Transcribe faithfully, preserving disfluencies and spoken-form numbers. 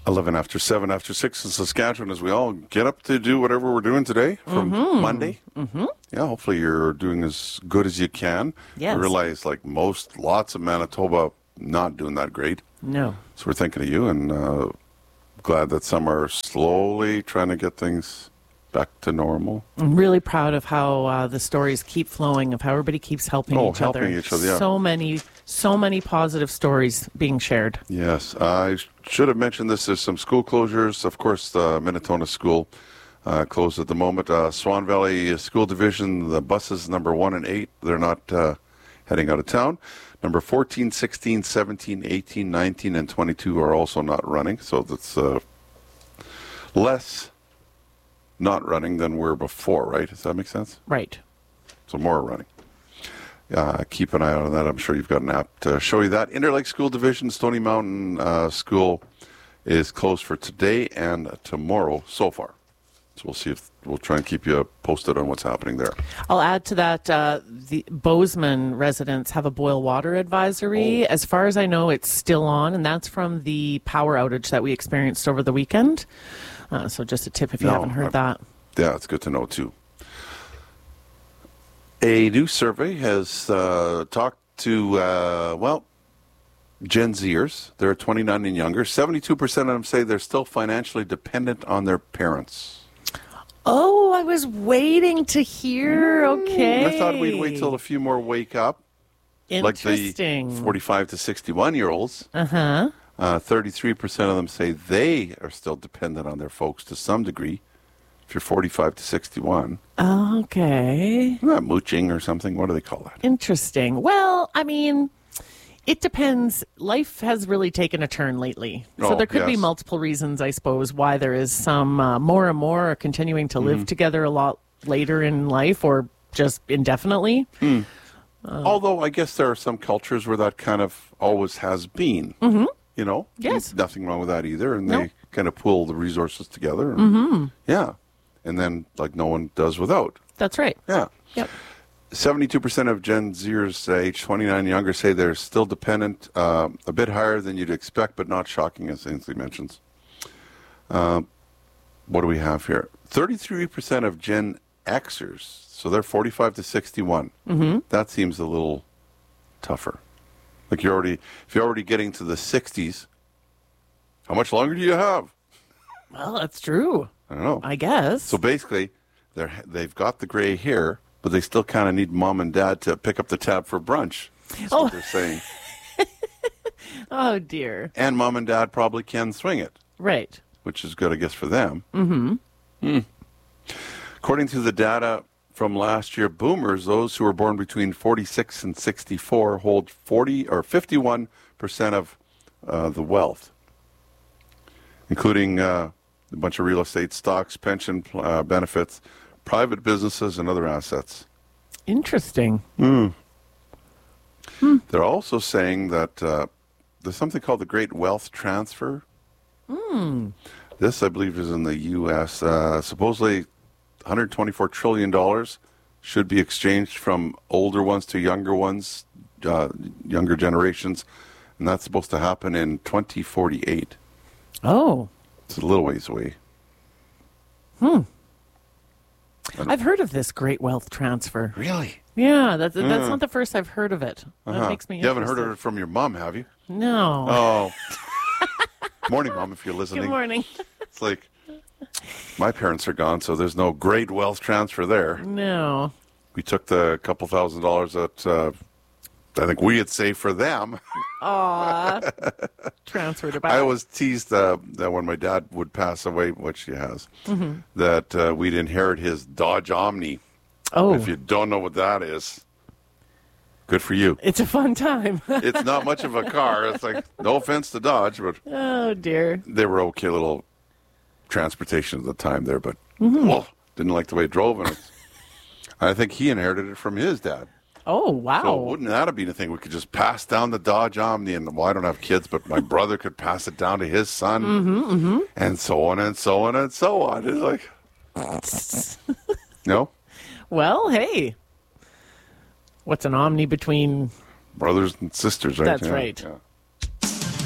eleven after seven after six in Saskatchewan as we all get up to do whatever we're doing today from mm-hmm. Monday. Mm-hmm. Yeah, hopefully you're doing as good as you can. Yes. I realize like most, lots of Manitoba not doing that great. No. So we're thinking of you and uh, glad that some are slowly trying to get things back to normal. I'm really proud of how uh, the stories keep flowing, of how everybody keeps helping oh, each helping other. each other, yeah. So many, so many positive stories being shared. Yes. I should have mentioned this. There's some school closures. Of course, the Minnesota School uh, closed at the moment. Uh, Swan Valley School Division, the buses number one and eight, they're not uh, heading out of town. Number fourteen, sixteen, seventeen, eighteen, nineteen, and twenty-two are also not running. So that's uh, less not running than were before, right? Does that make sense? Right. So more running. Uh, keep an eye out on that. I'm sure you've got an app to show you that. Interlake School Division, Stony Mountain uh, School is closed for today and tomorrow so far. So we'll see if we'll try and keep you posted on what's happening there. I'll add to that, uh, the Bozeman residents have a boil water advisory. Oh. As far as I know, it's still on, and that's from the power outage that we experienced over the weekend. Uh, so just a tip if you No, haven't heard uh, that. Yeah, it's good to know too. A new survey has uh, talked to, uh, well, Gen Zers. They're twenty-nine and younger. seventy-two percent of them say they're still financially dependent on their parents. Oh, I was waiting to hear. Okay. I thought we'd wait till a few more wake up. Like the Interesting. forty-five to sixty-one-year-olds. Uh-huh. Uh, thirty-three percent of them say they are still dependent on their folks to some degree. If you're forty-five to sixty-one. Okay. Isn't that mooching or something? What do they call that? Interesting. Well, I mean, it depends. Life has really taken a turn lately. So Oh, there could be yes. multiple reasons, I suppose, why there is some uh, more and more are continuing to Mm-hmm. live together a lot later in life or just indefinitely. Mm. Although I guess there are some cultures where that kind of always has been. Mm-hmm. You know? Yes. Nothing wrong with that either. And No. they kind of pool the resources together. And, Mm-hmm. Yeah. And then, like, no one does without. That's right. Yeah. Yep. seventy-two percent of Gen Zers, uh, age twenty-nine and younger, say they're still dependent, uh, a bit higher than you'd expect, but not shocking, as Ainsley mentions. Uh, what do we have here? thirty-three percent of Gen Xers, so they're forty-five to sixty-one. Mm-hmm. That seems a little tougher. Like you're already, if you're already getting to the sixties, how much longer do you have? Well, that's true. I don't know. I guess. So basically, they're, they've got the gray hair, but they still kind of need mom and dad to pick up the tab for brunch. That's Oh. what they're saying. Oh, dear. And mom and dad probably can swing it, Right. which is good, I guess, for them. Mm-hmm. Hmm. According to the data from last year, boomers, those who were born between forty-six and sixty-four, hold forty or fifty-one percent of uh, the wealth, including uh, a bunch of real estate, stocks, pension uh, benefits, private businesses, and other assets. Interesting. Mm. They're also saying that uh, there's something called the Great Wealth Transfer. Mm. This, I believe, is in the U S Uh, supposedly, one hundred twenty-four trillion dollars should be exchanged from older ones to younger ones, uh, younger generations, and that's supposed to happen in twenty forty-eight. Oh. It's a little ways away. Hmm. I've heard of this great wealth transfer. Really? Yeah, that's that's Mm. not the first I've heard of it. That Uh-huh. makes me You haven't heard interested. of it from your mom, have you? No. Oh. Morning, Mom, if you're listening. Good morning. It's like, my parents are gone, so there's no great wealth transfer there. No. We took the couple thousand dollars that uh, I think we had saved for them. Aw. Transferred it back. I always teased uh, that when my dad would pass away, which he has, Mhm. that uh, we'd inherit his Dodge Omni. Oh. If you don't know what that is, good for you. It's a fun time. It's not much of a car. It's like, no offense to Dodge, but Oh, dear. they were okay little transportation at the time there, but Mhm. well, didn't like the way it drove. And it's, I think he inherited it from his dad. Oh, wow. So wouldn't that have been a thing? We could just pass down the Dodge Omni, and well, I don't have kids, but my brother could pass it down to his son, Mm-hmm, mm-hmm. and so on and so on and so on. It's like, no, Well, hey. What's an omni between... brothers and sisters, right? That's Yeah, right. yeah.